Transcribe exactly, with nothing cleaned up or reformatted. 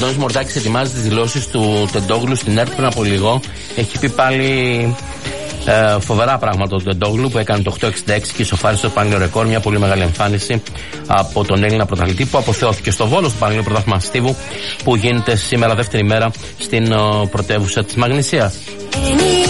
Αντώνης Μορτάκης ετοιμάζει τις δηλώσεις του Τεντόγλου στην ΕΡΤ πριν από λίγο. Έχει πει πάλι ε, φοβερά πράγματα του Τεντόγλου που έκανε το οκτώ εξήντα έξι και ισοφάρισε το Πανελλήνιο ρεκόρ. Μια πολύ μεγάλη εμφάνιση από τον Έλληνα πρωταθλητή που αποθεώθηκε στο Βόλο, στο Πανελλήνιο Πρωτάθλημα Στίβου, που γίνεται σήμερα δεύτερη μέρα στην ε, πρωτεύουσα της Μαγνησίας.